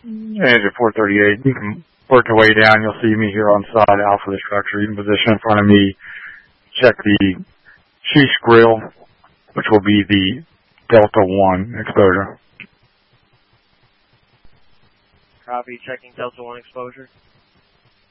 Engine 438. You can work your way down. You'll see me here on side alpha of the structure. You can position in front of me. Check the sheath grill, which will be the Delta 1 exposure. Copy. Checking Delta 1 exposure.